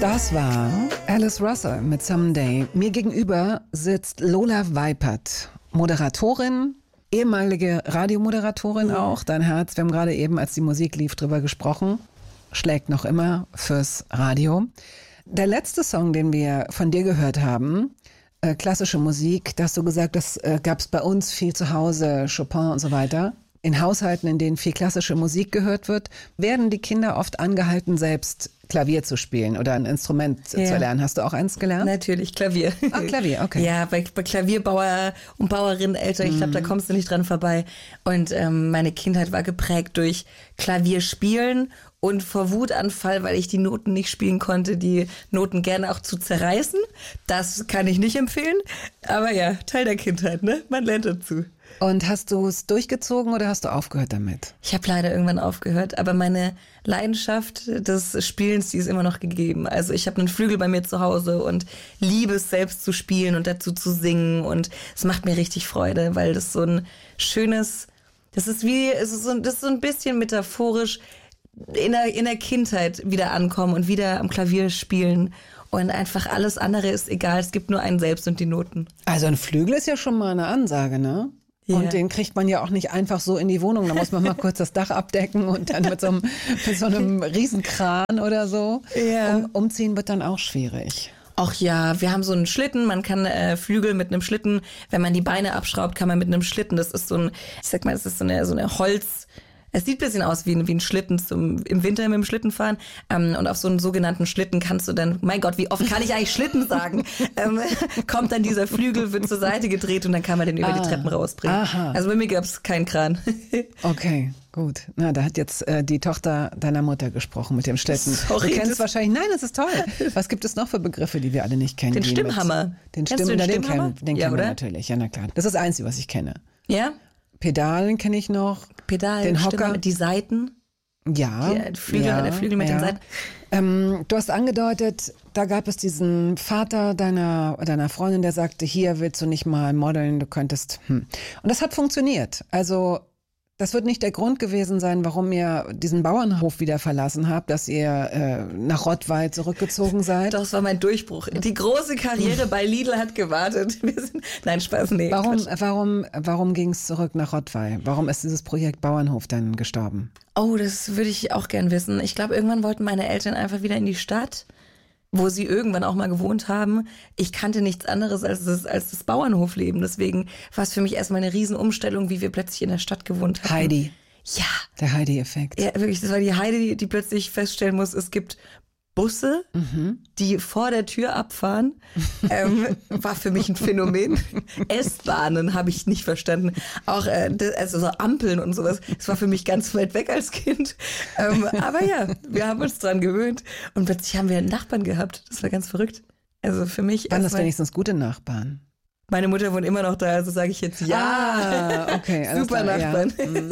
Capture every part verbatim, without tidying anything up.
Das war Alice Russell mit Someday. Mir gegenüber sitzt Lola Weipert, Moderatorin, ehemalige Radiomoderatorin auch. Dein Herz, wir haben gerade eben, als die Musik lief, drüber gesprochen, schlägt noch immer fürs Radio. Der letzte Song, den wir von dir gehört haben, äh, klassische Musik, da hast du gesagt, das äh, gab es bei uns viel zu Hause, Chopin und so weiter. In Haushalten, in denen viel klassische Musik gehört wird, werden die Kinder oft angehalten, selbst Klavier zu spielen oder ein Instrument ja. zu lernen. Hast du auch eins gelernt? Natürlich, Klavier. Ah, Klavier, okay. Ja, bei, bei Klavierbauer und Bauerinnen Eltern, ich glaube, da kommst du nicht dran vorbei. Und ähm, meine Kindheit war geprägt durch Klavierspielen und vor Wutanfall, weil ich die Noten nicht spielen konnte, die Noten gerne auch zu zerreißen. Das kann ich nicht empfehlen. Aber ja, Teil der Kindheit, ne? Man lernt dazu. Und hast du es durchgezogen oder hast du aufgehört damit? Ich habe leider irgendwann aufgehört, aber meine Leidenschaft des Spielens, die ist immer noch gegeben. Also ich habe einen Flügel bei mir zu Hause und liebe es selbst zu spielen und dazu zu singen und es macht mir richtig Freude, weil das so ein schönes, das ist wie, es ist so, das ist so ein bisschen metaphorisch in der, in der Kindheit wieder ankommen und wieder am Klavier spielen. Und einfach alles andere ist egal, es gibt nur einen selbst und die Noten. Also ein Flügel ist ja schon mal eine Ansage, ne? Yeah. Und den kriegt man ja auch nicht einfach so in die Wohnung. Da muss man mal kurz das Dach abdecken und dann mit so einem, mit so einem Riesenkran oder so. Yeah. Um, umziehen wird dann auch schwierig. Ach ja, wir haben so einen Schlitten, man kann äh, Flügel mit einem Schlitten, wenn man die Beine abschraubt, kann man mit einem Schlitten, das ist so ein, ich sag mal, das ist so eine, so eine Holz, es sieht ein bisschen aus wie ein, wie ein Schlitten zum im Winter mit dem Schlitten fahren. Ähm, und auf so einen sogenannten Schlitten kannst du dann, mein Gott, wie oft kann ich eigentlich Schlitten sagen? ähm, kommt dann dieser Flügel, wird zur Seite gedreht und dann kann man den über ah, die Treppen rausbringen. Aha. Also bei mir gab es keinen Kran. Okay, gut. Na, da hat jetzt äh, die Tochter deiner Mutter gesprochen mit dem Schlitten. Sorry, du kennst wahrscheinlich, nein, das ist toll. Was gibt es noch für Begriffe, die wir alle nicht kennen? Den Stimmhammer. Mit, den Stimm, den den Stimmhammer? kennen, den ja, kennen wir oder? natürlich, ja, na klar. Das ist das Einzige, was ich kenne. Ja? Pedalen kenne ich noch. Pedalen, den Hocker. Stimme, die Seiten. Ja. Die Flügel, ja, der Flügel mit ja. den Seiten. Ähm, du hast angedeutet, da gab es diesen Vater deiner, deiner Freundin, der sagte, hier willst du nicht mal modeln, du könntest. Hm. Und das hat funktioniert. Also das wird nicht der Grund gewesen sein, warum ihr diesen Bauernhof wieder verlassen habt, dass ihr äh, nach Rottweil zurückgezogen seid. Das war mein Durchbruch. Die große Karriere bei Lidl hat gewartet. Wir sind, nein, Spaß, nee. Warum, warum, warum ging es zurück nach Rottweil? Warum ist dieses Projekt Bauernhof dann gestorben? Oh, das würde ich auch gern wissen. Ich glaube, irgendwann wollten meine Eltern einfach wieder in die Stadt, wo sie irgendwann auch mal gewohnt haben. Ich kannte nichts anderes als das, als das Bauernhofleben. Deswegen war es für mich erstmal eine Riesenumstellung, wie wir plötzlich in der Stadt gewohnt haben. Heidi. Ja. Der Heidi-Effekt. Ja, wirklich, das war die Heidi, die, die plötzlich feststellen muss, es gibt Busse, mhm. die vor der Tür abfahren, ähm, war für mich ein Phänomen. S-Bahnen habe ich nicht verstanden. Auch äh, also so Ampeln und sowas. Das war für mich ganz weit weg als Kind. Ähm, aber ja, wir haben uns dran gewöhnt. Und plötzlich haben wir einen Nachbarn gehabt. Das war ganz verrückt. Also für mich. Waren das wenigstens gute Nachbarn? Meine Mutter wohnt immer noch da, also sage ich jetzt ja. Ah, okay. Super klar, Nachbarn. Ja. Mhm.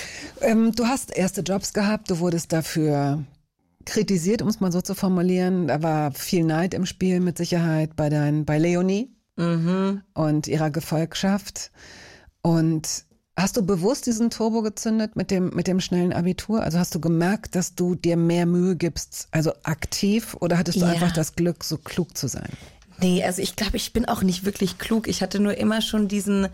ähm, du hast erste Jobs gehabt, du wurdest dafür kritisiert, um es mal so zu formulieren. Da war viel Neid im Spiel mit Sicherheit bei, dein, bei Leonie mhm. und ihrer Gefolgschaft. Und hast du bewusst diesen Turbo gezündet mit dem, mit dem schnellen Abitur? Also hast du gemerkt, dass du dir mehr Mühe gibst, also aktiv, oder hattest du ja. einfach das Glück, so klug zu sein? Nee, also ich glaube, ich bin auch nicht wirklich klug. Ich hatte nur immer schon diesen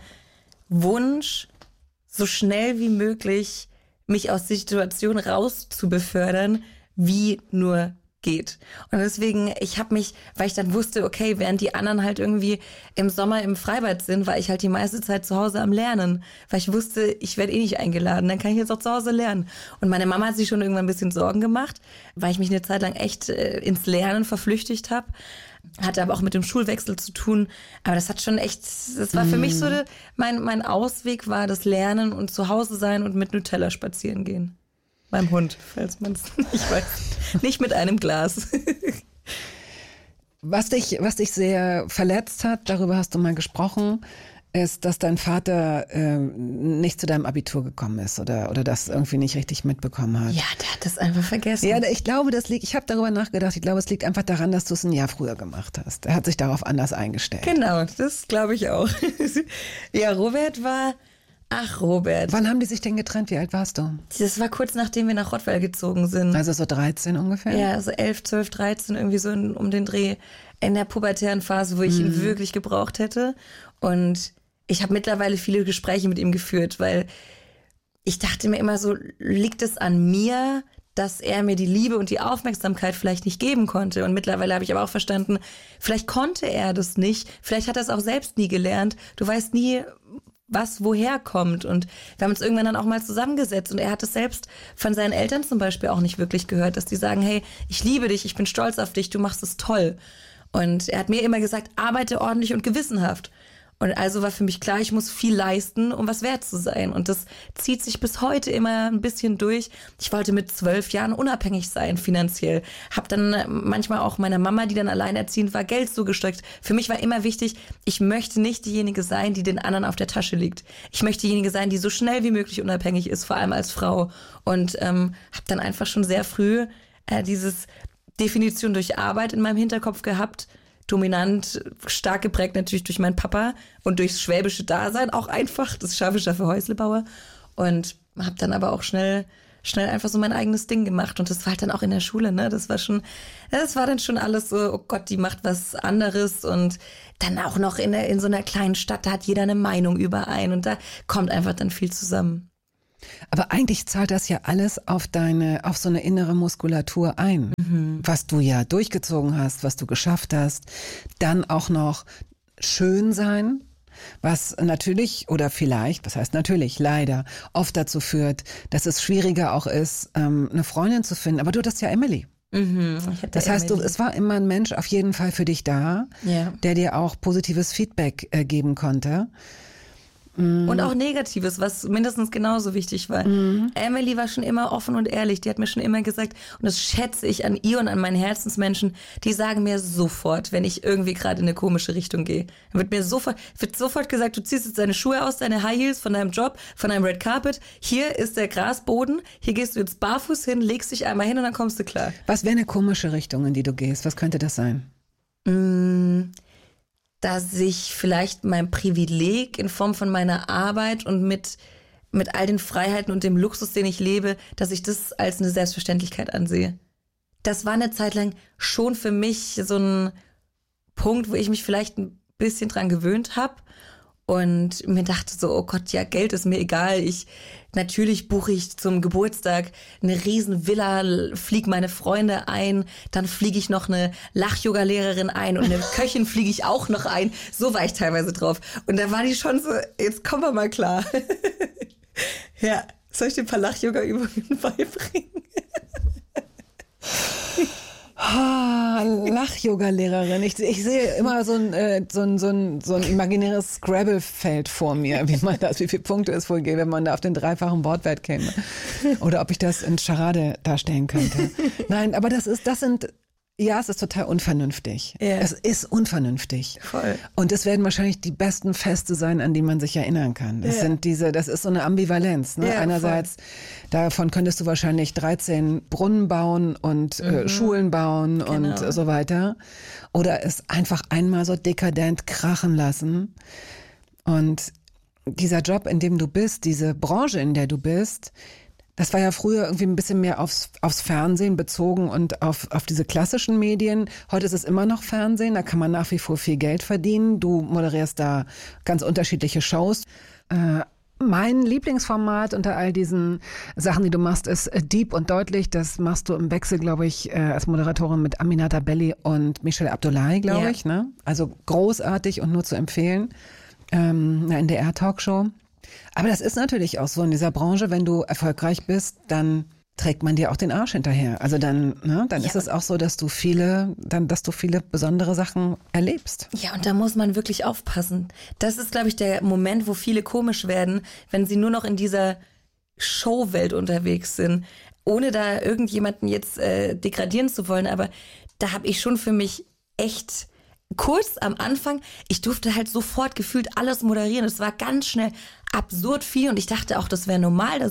Wunsch, so schnell wie möglich mich aus der Situation raus zu befördern, wie nur geht. Und deswegen, ich habe mich, weil ich dann wusste, okay, während die anderen halt irgendwie im Sommer im Freibad sind, war ich halt die meiste Zeit zu Hause am Lernen, weil ich wusste, ich werde eh nicht eingeladen, dann kann ich jetzt auch zu Hause lernen. Und meine Mama hat sich schon irgendwann ein bisschen Sorgen gemacht, weil ich mich eine Zeit lang echt äh, ins Lernen verflüchtigt habe. Hatte aber auch mit dem Schulwechsel zu tun. Aber das hat schon echt, das war für mm. mich so, de, mein, mein Ausweg war das Lernen und zu Hause sein und mit Nutella spazieren gehen. Beim Hund, falls man es nicht weiß. Nicht mit einem Glas. Was dich, was dich sehr verletzt hat, darüber hast du mal gesprochen, ist, dass dein Vater äh, nicht zu deinem Abitur gekommen ist oder, oder das irgendwie nicht richtig mitbekommen hat. Ja, der hat das einfach vergessen. Ja, ich glaube, das liegt, ich habe darüber nachgedacht, ich glaube, es liegt einfach daran, dass du es ein Jahr früher gemacht hast. Er hat sich darauf anders eingestellt. Genau, das glaube ich auch. Ja, Robert war Ach, Robert. Wann haben die sich denn getrennt? Wie alt warst du? Das war kurz nachdem wir nach Rottweil gezogen sind. Also so dreizehn ungefähr? Ja, so elf, zwölf, dreizehn, irgendwie so in, um den Dreh in der pubertären Phase, wo ich mhm. ihn wirklich gebraucht hätte. Und ich habe mittlerweile viele Gespräche mit ihm geführt, weil ich dachte mir immer so, liegt es an mir, dass er mir die Liebe und die Aufmerksamkeit vielleicht nicht geben konnte. Und mittlerweile habe ich aber auch verstanden, vielleicht konnte er das nicht, vielleicht hat er es auch selbst nie gelernt. Du weißt nie, was woher kommt. Und wir haben uns irgendwann dann auch mal zusammengesetzt und er hat es selbst von seinen Eltern zum Beispiel auch nicht wirklich gehört, dass die sagen, hey, ich liebe dich, ich bin stolz auf dich, du machst es toll. Und er hat mir immer gesagt, arbeite ordentlich und gewissenhaft. Und also war für mich klar, ich muss viel leisten, um was wert zu sein. Und das zieht sich bis heute immer ein bisschen durch. Ich wollte mit zwölf Jahren unabhängig sein, finanziell. Hab dann manchmal auch meiner Mama, die dann alleinerziehend war, Geld zugesteckt. Für mich war immer wichtig, ich möchte nicht diejenige sein, die den anderen auf der Tasche liegt. Ich möchte diejenige sein, die so schnell wie möglich unabhängig ist, vor allem als Frau. Und ähm, habe dann einfach schon sehr früh äh, dieses Definition durch Arbeit in meinem Hinterkopf gehabt. Dominant, stark geprägt natürlich durch meinen Papa und durchs schwäbische Dasein auch einfach, das Schaffe, Schaffe, Häuslebauer. Und habe dann aber auch schnell, schnell einfach so mein eigenes Ding gemacht. Und das war halt dann auch in der Schule, ne? Das war schon, das war dann schon alles so, oh Gott, die macht was anderes. Und dann auch noch in, der, in so einer kleinen Stadt, da hat jeder eine Meinung überein. Und da kommt einfach dann viel zusammen. Aber eigentlich zahlt das ja alles auf deine, auf so eine innere Muskulatur ein, mhm. was du ja durchgezogen hast, was du geschafft hast. Dann auch noch schön sein, was natürlich oder vielleicht, was heißt natürlich, leider oft dazu führt, dass es schwieriger auch ist, eine Freundin zu finden. Aber du hattest ja Emily. Mhm, das heißt, du, es war immer ein Mensch auf jeden Fall für dich da, ja. der dir auch positives Feedback äh, geben konnte. Und auch Negatives, was mindestens genauso wichtig war. Mhm. Emily war schon immer offen und ehrlich. Die hat mir schon immer gesagt, und das schätze ich an ihr und an meinen Herzensmenschen, die sagen mir sofort, wenn ich irgendwie gerade in eine komische Richtung gehe. Dann wird mir sofort, wird sofort gesagt, du ziehst jetzt deine Schuhe aus, deine High Heels von deinem Job, von deinem Red Carpet. Hier ist der Grasboden. Hier gehst du jetzt barfuß hin, legst dich einmal hin und dann kommst du klar. Was wäre eine komische Richtung, in die du gehst? Was könnte das sein? Mmh. Dass ich vielleicht mein Privileg in Form von meiner Arbeit und mit, mit all den Freiheiten und dem Luxus, den ich lebe, dass ich das als eine Selbstverständlichkeit ansehe. Das war eine Zeit lang schon für mich so ein Punkt, wo ich mich vielleicht ein bisschen dran gewöhnt habe und mir dachte so, oh Gott, ja, Geld ist mir egal. Ich natürlich buche ich zum Geburtstag eine riesen Villa, fliege meine Freunde ein, dann fliege ich noch eine Lach-Yoga-Lehrerin ein und eine Köchin fliege ich auch noch ein. So war ich teilweise drauf. Und da war die schon so, jetzt kommen wir mal klar. Ja, soll ich dir ein paar Lach-Yoga-Übungen beibringen? Ah, Lach-Yoga-Lehrerin. Ich, ich sehe immer so ein, äh, so ein, so ein, so ein imaginäres Scrabble-Feld vor mir, wie man das, wie viele Punkte es wohl gäbe, wenn man da auf den dreifachen Wortwert käme. Oder ob ich das in Charade darstellen könnte. Nein, aber das ist, das sind, ja, es ist total unvernünftig. Ja. Es ist unvernünftig. Voll. Und es werden wahrscheinlich die besten Feste sein, an die man sich erinnern kann. Das ja. sind diese, das ist so eine Ambivalenz. Ne? Ja, einerseits, voll. Davon könntest du wahrscheinlich dreizehn Brunnen bauen und mhm. äh, Schulen bauen genau. und so weiter. Oder es einfach einmal so dekadent krachen lassen. Und dieser Job, in dem du bist, diese Branche, in der du bist, das war ja früher irgendwie ein bisschen mehr aufs, aufs Fernsehen bezogen und auf, auf diese klassischen Medien. Heute ist es immer noch Fernsehen, da kann man nach wie vor viel Geld verdienen. Du moderierst da ganz unterschiedliche Shows. Äh, mein Lieblingsformat unter all diesen Sachen, die du machst, ist Deep und Deutlich. Das machst du im Wechsel, glaube ich, äh, als Moderatorin mit Aminata Belli und Michelle Abdullahi, glaube ja. ich. Ne? Also großartig und nur zu empfehlen. Ähm, eine N D R-Talkshow. Aber das ist natürlich auch so in dieser Branche, wenn du erfolgreich bist, dann trägt man dir auch den Arsch hinterher. Also dann, ne, dann ja. ist es auch so, dass du viele, dann, dass du viele besondere Sachen erlebst. Ja, und da muss man wirklich aufpassen. Das ist, glaube ich, der Moment, wo viele komisch werden, wenn sie nur noch in dieser Showwelt unterwegs sind, ohne da irgendjemanden jetzt äh, degradieren zu wollen. Aber da habe ich schon für mich echt kurz am Anfang, ich durfte halt sofort gefühlt alles moderieren. Es war ganz schnell absurd viel und ich dachte auch, das wäre normal, dass ich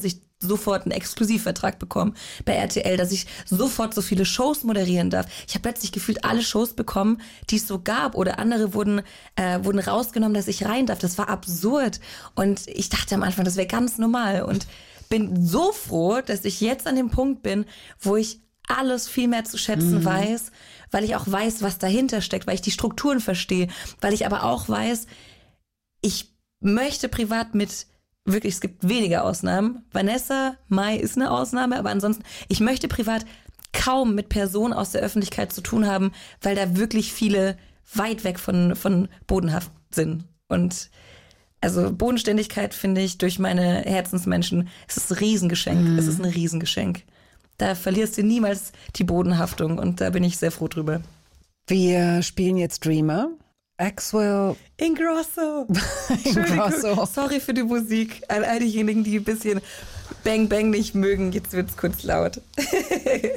sofort einen Exklusivvertrag bekommen bei R T L, dass ich sofort so viele Shows moderieren darf. Ich habe plötzlich gefühlt alle Shows bekommen, die es so gab, oder andere wurden, äh, wurden rausgenommen, dass ich rein darf. Das war absurd. Und ich dachte am Anfang, das wäre ganz normal, und bin so froh, dass ich jetzt an dem Punkt bin, wo ich alles viel mehr zu schätzen mhm. weiß, weil ich auch weiß, was dahinter steckt, weil ich die Strukturen verstehe, weil ich aber auch weiß, ich möchte privat mit, wirklich, es gibt wenige Ausnahmen. Vanessa Mai ist eine Ausnahme, aber ansonsten, ich möchte privat kaum mit Personen aus der Öffentlichkeit zu tun haben, weil da wirklich viele weit weg von, von bodenhaft sind. Und also Bodenständigkeit, finde ich, durch meine Herzensmenschen, es ist ein Riesengeschenk. Mhm. Es ist ein Riesengeschenk. Da verlierst du niemals die Bodenhaftung, und da bin ich sehr froh drüber. Wir spielen jetzt Dreamer. Axwell Ingrosso. Ingrosso. Sorry für die Musik. An all diejenigen, die ein bisschen Bang Bang nicht mögen, jetzt wird's kurz laut.